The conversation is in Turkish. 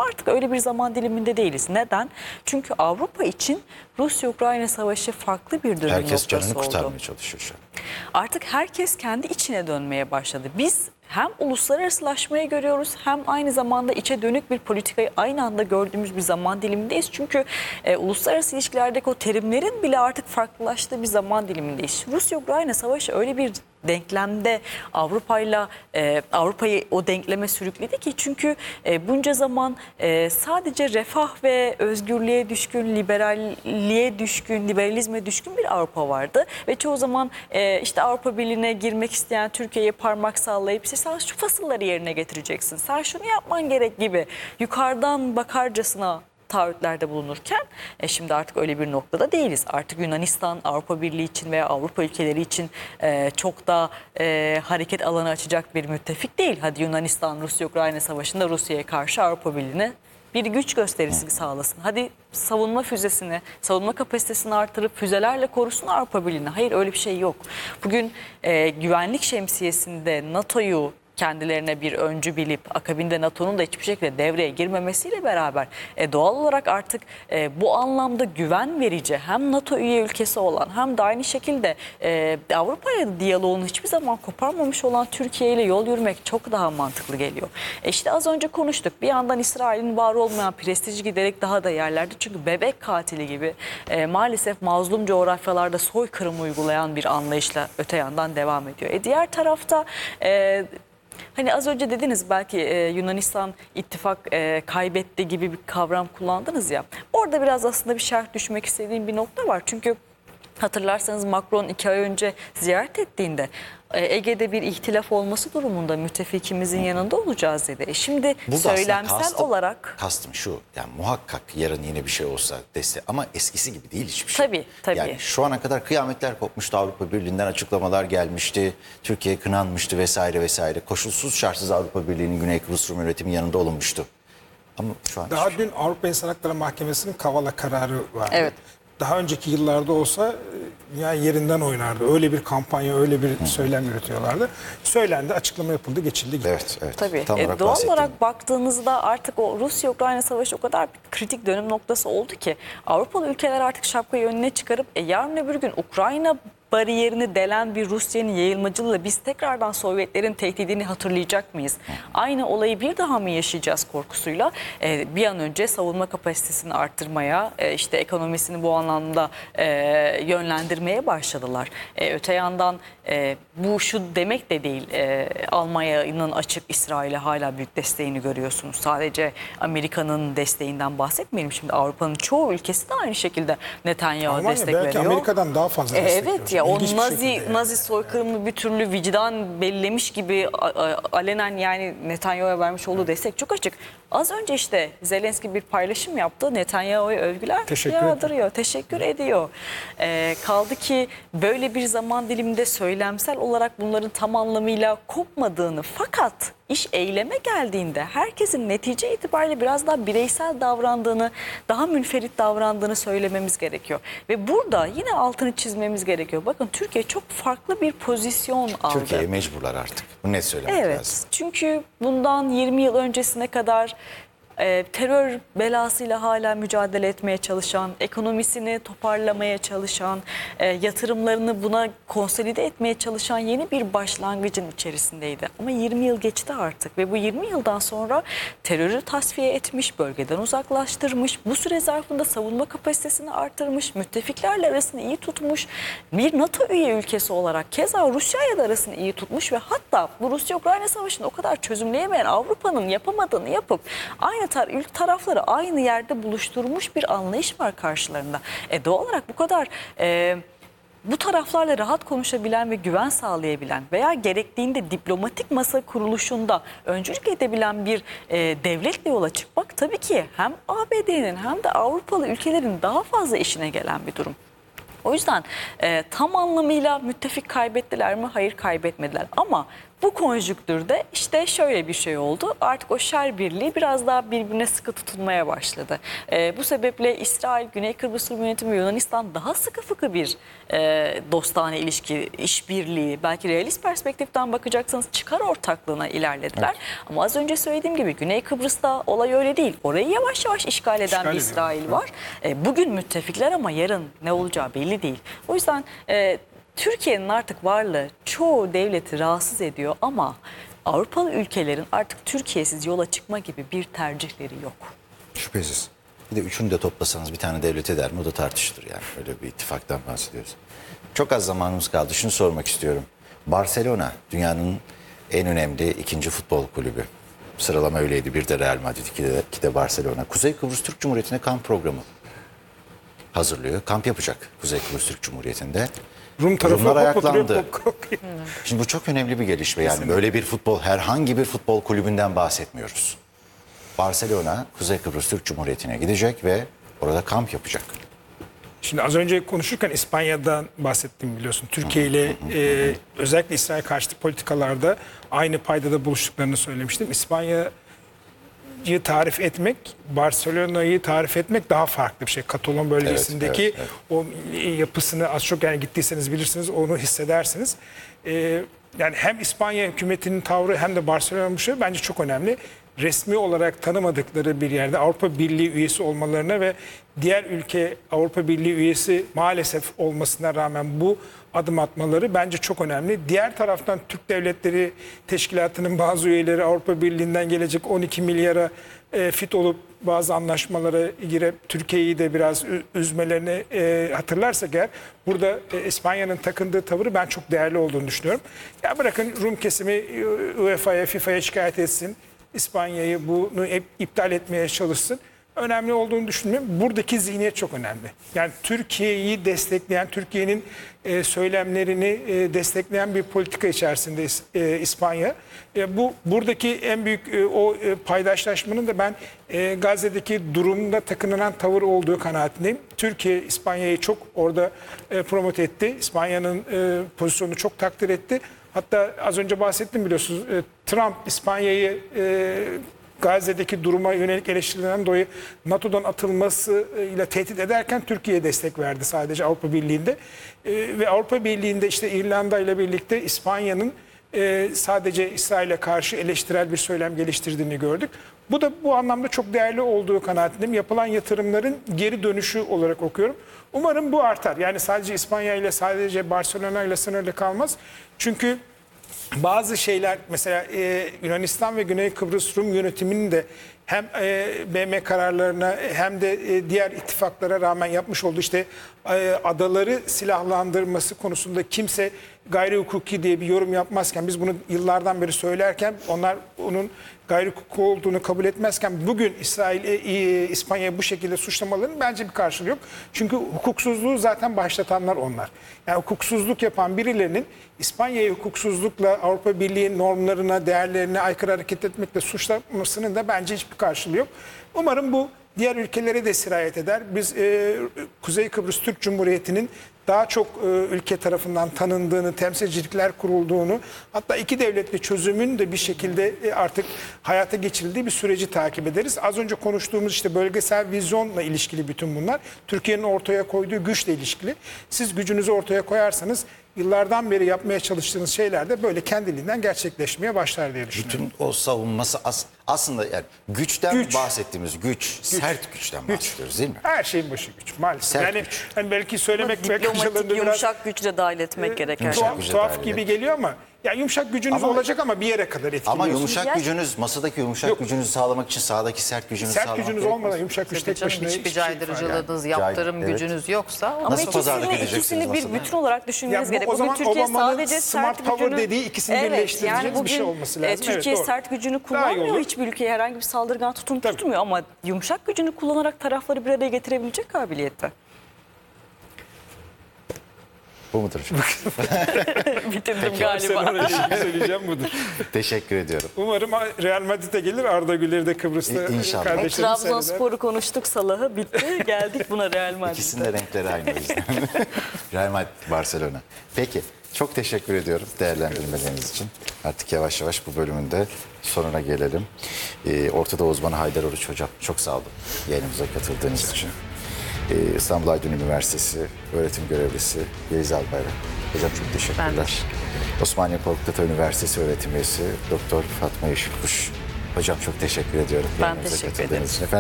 Ama artık öyle bir zaman diliminde değiliz. Neden? Çünkü Avrupa için Rusya-Ukrayna savaşı farklı bir dönüm Herkes canını noktası oldu. kurtarmaya çalışıyor şu an. Artık herkes kendi içine dönmeye başladı. Biz hem uluslararasılaşmayı görüyoruz hem aynı zamanda içe dönük bir politikayı aynı anda gördüğümüz bir zaman dilimindeyiz. Çünkü uluslararası ilişkilerdeki o terimlerin bile artık farklılaştığı bir zaman dilimindeyiz. Rusya-Ukrayna savaşı öyle bir denklemde Avrupa'yı o denkleme sürükledi ki çünkü bunca zaman sadece refah ve özgürlüğe düşkün, liberalizme düşkün bir Avrupa vardı ve çoğu zaman işte Avrupa Birliği'ne girmek isteyen Türkiye'ye parmak sallayıp işte sen şu fasılları yerine getireceksin, sen şunu yapman gerek gibi yukarıdan bakarcasına taahhütlerde bulunurken şimdi artık öyle bir noktada değiliz. Artık Yunanistan Avrupa Birliği için veya Avrupa ülkeleri için çok da hareket alanı açacak bir müttefik değil. Hadi Yunanistan Rusya-Ukrayna savaşında Rusya'ya karşı Avrupa Birliği'ne bir güç gösterisi sağlasın. Hadi savunma füzesini, savunma kapasitesini artırıp füzelerle korusun Avrupa Birliği'ni. Hayır, öyle bir şey yok. Bugün güvenlik şemsiyesinde NATO'yu kendilerine bir öncü bilip akabinde NATO'nun da hiçbir şekilde devreye girmemesiyle beraber doğal olarak artık bu anlamda güven verici hem NATO üye ülkesi olan hem de aynı şekilde Avrupa'ya diyaloğunu hiçbir zaman koparmamış olan Türkiye ile yol yürümek çok daha mantıklı geliyor. İşte az önce konuştuk. Bir yandan İsrail'in var olmayan prestiji giderek daha da yerlerde. Çünkü bebek katili gibi maalesef mazlum coğrafyalarda soykırım uygulayan bir anlayışla öte yandan devam ediyor. Diğer tarafta hani az önce dediniz belki Yunanistan ittifak kaybetti gibi bir kavram kullandınız ya. Orada biraz aslında bir şerh düşmek istediğim bir nokta var. Çünkü hatırlarsanız Macron 2 ay önce ziyaret ettiğinde Ege'de bir ihtilaf olması durumunda müttefikimizin yanında olacağız dedi. Şimdi burada söylemsel olarak... Kastım şu, yani muhakkak yarın yine bir şey olsa destek ama eskisi gibi değil hiçbir şey. Tabii. Yani şu ana kadar kıyametler kopmuştu, Avrupa Birliği'nden açıklamalar gelmişti, Türkiye kınanmıştı vesaire vesaire. Koşulsuz şartsız Avrupa Birliği'nin Güney Kıbrıs Rum yönetimi yanında olunmuştu. Ama şu an daha dün Avrupa İnsan Hakları Mahkemesi'nin Kavala kararı vardı. Evet. Daha önceki yıllarda olsa yani yerinden oynardı. Öyle bir kampanya, öyle bir söylem yürütüyorlardı. Söylendi, açıklama yapıldı, geçildi gitti. Evet. Tabii. Tam olarak Doğal bahsettiğim. olarak baktığınızda artık o Rusya-Ukrayna savaşı o kadar kritik dönüm noktası oldu ki Avrupalı ülkeler artık şapkayı önüne çıkarıp yarın öbür gün Ukrayna bariyerini delen bir Rusya'nın yayılmacılığıyla biz tekrardan Sovyetlerin tehdidini hatırlayacak mıyız? Aynı olayı bir daha mı yaşayacağız korkusuyla bir an önce savunma kapasitesini arttırmaya, işte ekonomisini bu anlamda yönlendirmeye başladılar. Öte yandan bu şu demek de değil, Almanya'nın açık İsrail'e hala büyük desteğini görüyorsunuz. Sadece Amerika'nın desteğinden bahsetmeyelim. Şimdi Avrupa'nın çoğu ülkesi de aynı şekilde Netanyahu'ya destek veriyor. Belki Amerika'dan daha fazla destek veriyor. Evet ya, o Nazi soykırımı bir türlü vicdan bellemiş gibi alenen yani Netanyahu'ya vermiş olduğu destek çok açık. Az önce işte Zelenski bir paylaşım yaptı. Netanyahu'ya övgüler yağdırıyor, teşekkür ediyor. Kaldı ki böyle bir zaman diliminde söylemsel olarak bunların tam anlamıyla kopmadığını, fakat iş eyleme geldiğinde herkesin netice itibariyle biraz daha bireysel davrandığını, daha münferit davrandığını söylememiz gerekiyor. Ve burada yine altını çizmemiz gerekiyor. Bakın Türkiye çok farklı bir pozisyon aldı. Türkiye'ye mecburlar artık. Bu net söylemek lazım. Evet, çünkü bundan 20 yıl öncesine kadar terör belasıyla hala mücadele etmeye çalışan, ekonomisini toparlamaya çalışan, yatırımlarını buna konsolide etmeye çalışan yeni bir başlangıcın içerisindeydi. Ama 20 yıl geçti artık ve bu 20 yıldan sonra terörü tasfiye etmiş, bölgeden uzaklaştırmış, bu süre zarfında savunma kapasitesini artırmış, müttefiklerle arasını iyi tutmuş, bir NATO üye ülkesi olarak keza Rusya'ya da arasını iyi tutmuş ve hatta bu Rusya-Ukrayna savaşını o kadar çözümleyemeyen Avrupa'nın yapamadığını yapıp aynı tarafları aynı yerde buluşturmuş bir anlayış var karşılarında. Doğal olarak bu kadar bu taraflarla rahat konuşabilen ve güven sağlayabilen veya gerektiğinde diplomatik masa kuruluşunda öncülük edebilen bir devletle yola çıkmak tabii ki hem ABD'nin hem de Avrupalı ülkelerin daha fazla işine gelen bir durum. O yüzden tam anlamıyla müttefik kaybettiler mi? Hayır, kaybetmediler. Ama Bu konjüktürde işte şöyle bir şey oldu. Artık o şer birliği biraz daha birbirine sıkı tutulmaya başladı. Bu sebeple İsrail, Güney Kıbrıs Rum Yönetimi ve Yunanistan daha sıkı fıkı bir dostane ilişki, işbirliği, belki realist perspektiften bakacaksanız çıkar ortaklığına ilerlediler. Evet. Ama az önce söylediğim gibi Güney Kıbrıs'ta olay öyle değil. Orayı yavaş yavaş işgal eden bir ediyor. İsrail var. Bugün müttefikler ama yarın ne olacağı belli değil. O yüzden Türkiye'nin artık varlığı çoğu devleti rahatsız ediyor ama Avrupalı ülkelerin artık Türkiye'siz yola çıkma gibi bir tercihleri yok. Şüphesiz. Bir de üçünü de toplasanız bir tane devlet eder mi, o da tartışılır yani. Öyle bir ittifaktan bahsediyoruz. Çok az zamanımız kaldı. Şunu sormak istiyorum. Barcelona dünyanın en önemli ikinci futbol kulübü. Sıralama öyleydi. Bir de Real Madrid, iki de Barcelona. Kuzey Kıbrıs Türk Cumhuriyeti'ne kamp programı hazırlıyor. Kamp yapacak Kuzey Kıbrıs Türk Cumhuriyeti'nde. Rum tarafı Rumlar hop oturuyor, ayaklandı. hop kalkıyor. Şimdi bu çok önemli bir gelişme. Yani böyle bir herhangi bir futbol kulübünden bahsetmiyoruz. Barcelona, Kuzey Kıbrıs Türk Cumhuriyeti'ne gidecek ve orada kamp yapacak. Şimdi az önce konuşurken İspanya'dan bahsettim biliyorsun. Türkiye ile özellikle İsrail karşıtı politikalarda aynı paydada buluştuklarını söylemiştim. İspanya'yı tarif etmek, Barcelona'yı tarif etmek daha farklı bir şey. Katalon bölgesindeki evet. o yapısını az çok yani gittiyseniz bilirsiniz, onu hissedersiniz. Yani hem İspanya hükümetinin tavrı hem de Barcelona'nın bu şey bence çok önemli. Resmi olarak tanımadıkları bir yerde Avrupa Birliği üyesi olmalarına ve diğer ülke Avrupa Birliği üyesi maalesef olmasına rağmen bu adım atmaları bence çok önemli. Diğer taraftan Türk Devletleri Teşkilatı'nın bazı üyeleri Avrupa Birliği'nden gelecek 12 milyara fit olup bazı anlaşmalara girip Türkiye'yi de biraz üzmelerini hatırlarsak eğer burada İspanya'nın takındığı tavırı ben çok değerli olduğunu düşünüyorum. Ya bırakın Rum kesimi UEFA'ya, FIFA'ya şikayet etsin. İspanya'yı bunu iptal etmeye çalışsın. Önemli olduğunu düşünmüyorum. Buradaki zihniyet çok önemli. Yani Türkiye'yi destekleyen, Türkiye'nin söylemlerini destekleyen bir politika içerisinde İspanya. Buradaki en büyük o paydaşlaşmanın da ben Gazze'deki durumda takınılan tavır olduğu kanaatindeyim. Türkiye İspanya'yı çok orada promote etti. İspanya'nın pozisyonunu çok takdir etti. Hatta az önce bahsettim biliyorsunuz Trump İspanya'yı Gazze'deki duruma yönelik eleştirilerinden dolayı NATO'dan atılmasıyla tehdit ederken Türkiye'ye destek verdi sadece Avrupa Birliği'nde. Ve Avrupa Birliği'nde işte İrlanda ile birlikte İspanya'nın sadece İsrail'e karşı eleştirel bir söylem geliştirdiğini gördük. Bu da bu anlamda çok değerli olduğu kanaatindeyim. Yapılan yatırımların geri dönüşü olarak okuyorum. Umarım bu artar. Yani sadece İspanya ile sadece Barcelona ile sınırlı kalmaz. Çünkü bazı şeyler mesela Yunanistan ve Güney Kıbrıs Rum yönetiminin de hem BM kararlarına hem de diğer ittifaklara rağmen yapmış olduğu işte adaları silahlandırması konusunda kimse gayri hukuki diye bir yorum yapmazken biz bunu yıllardan beri söylerken onlar onun gayri hukuki olduğunu kabul etmezken bugün İspanya'yı bu şekilde suçlamalarının bence bir karşılığı yok. Çünkü hukuksuzluğu zaten başlatanlar onlar. Yani hukuksuzluk yapan birilerinin İspanya'yı hukuksuzlukla Avrupa Birliği normlarına, değerlerine aykırı hareket etmekle suçlamasının da bence hiçbir karşılığı yok. Umarım bu diğer ülkelere de sirayet eder. Biz Kuzey Kıbrıs Türk Cumhuriyeti'nin daha çok ülke tarafından tanındığını, temsilcilikler kurulduğunu, hatta iki devletli çözümün de bir şekilde artık hayata geçirildiği bir süreci takip ederiz. Az önce konuştuğumuz işte bölgesel vizyonla ilişkili bütün bunlar. Türkiye'nin ortaya koyduğu güçle ilişkili. Siz gücünüzü ortaya koyarsanız yıllardan beri yapmaya çalıştığınız şeyler de böyle kendiliğinden gerçekleşmeye başlar diye düşünüyorum. Bütün o savunması aslında yani güçten bahsettiğimiz sert güçten bahsediyoruz değil mi? Her şeyin başı güç maalesef. Sert yani güç. hani belki söylemek Diplomatik, yumuşak güçle dahil etmek gereker. tuhaf gibi geliyor ama ya yumuşak gücünüz olacak ama bir yere kadar etkiliyorsunuz. Ama yumuşak gücünüz, masadaki yumuşak gücünüzü sağlamak için sahadaki sert gücünüzü sert sağlamak gücünüz gerekmez. olmadan yumuşak güç tek başına Hiçbir hiçbir şey ifade caydırıcılığınız, Yani. yaptırım Evet. gücünüz yoksa Ama Nasıl pazarlık edeceksiniz ikisini bir masada? bütün olarak düşünmeniz Ya bu gerek. o Bugün zaman Türkiye Obama'nın sadece smart sert power gücünü... dediği ikisini birleştireceğiniz bir şey olması lazım. Türkiye Evet, doğru. sert gücünü Daha iyi kullanmıyor. olur. Hiçbir ülkeye herhangi bir saldırgan tutum Tabii. tutmuyor. Ama yumuşak gücünü kullanarak tarafları bir araya getirebilecek kabiliyette. Bu mudur? Bitirdim Barcelona galiba. ile ilgili söyleyeceğim budur. Teşekkür ediyorum. Umarım Real Madrid'e gelir. Arda Güler'i de Kıbrıs'ta İnşallah. kardeşlerim seyreder. Trabzonspor'u konuştuk, Salah'ı bitti. Geldik buna Real Madrid'e. İkisinin de renkleri aynı o yüzden. Real Madrid, Barcelona. Peki, çok teşekkür ediyorum değerlendirmeleriniz için. Artık yavaş yavaş bu bölümün de sonuna gelelim. Ortada uzmanı Haydar Oruç Hocam, çok sağ olun yayınımıza katıldığınız için. İstanbul Aydın Üniversitesi öğretim görevlisi Yeliz Albayrak. Hocam çok teşekkürler. Ben teşekkür Osmaniye Korkut Ata Üniversitesi öğretim üyesi Doktor Fatma Yeşilkuş. Hocam çok teşekkür ediyorum. Ben yayınımıza teşekkür katıldığınız ederim. için. Efendim,